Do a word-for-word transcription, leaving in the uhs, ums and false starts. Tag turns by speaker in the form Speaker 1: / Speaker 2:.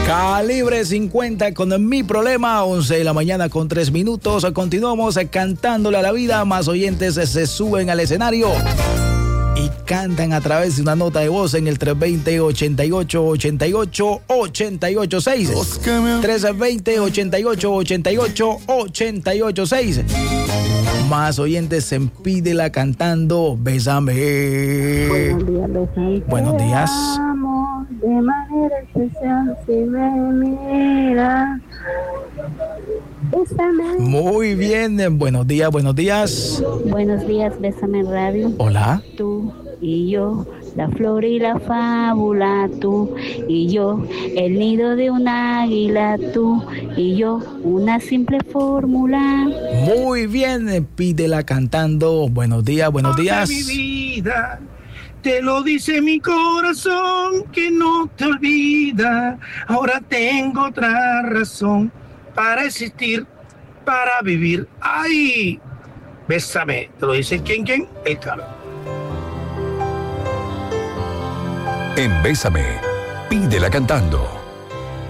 Speaker 1: Calibre cincuenta con Mi Problema, once de la mañana con tres minutos. Continuamos cantándole a la vida. Más oyentes se suben al escenario y cantan a través de una nota de voz en el tres dos cero, ochenta y ocho, ochenta y ocho, ochenta y ocho seis. tres dos cero, ochenta y ocho, ochenta y ocho, ochenta y ocho seis. Más oyentes se Pídela cantando Bésame.
Speaker 2: Buenos días, Bésame.
Speaker 1: Buenos días.
Speaker 2: Te amo de manera especial si me miras. Bésame.
Speaker 1: Muy bien, buenos días, buenos días.
Speaker 2: Buenos días, Bésame Radio.
Speaker 1: Hola.
Speaker 2: Tú y yo, la flor y la fábula, tú y yo, el nido de un águila, tú y yo, una simple fórmula.
Speaker 1: Muy bien, Pídela cantando. Buenos días, buenos días.
Speaker 3: Mi vida, te lo dice mi corazón que no te olvida. Ahora tengo otra razón para existir, para vivir. ¡Ay! Bésame. ¿Te lo dice quién, quién? El Carlos.
Speaker 4: En Bésame, Pídela cantando.